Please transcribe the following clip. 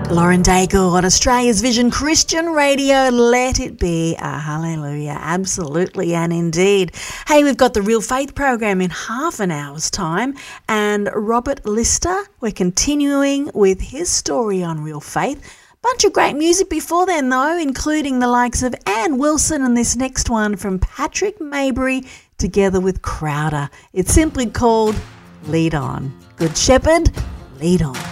Lauren Daigle on Australia's Vision Christian Radio. Let it be a hallelujah. Absolutely and indeed. Hey, we've got the Real Faith program in half an hour's time, and Robert Lister, we're continuing with his story on Real Faith. Bunch of great music before then though, including the likes of Ann Wilson and this next one from Patrick Maybury together with Crowder. It's simply called Lead On. Good Shepherd, lead on.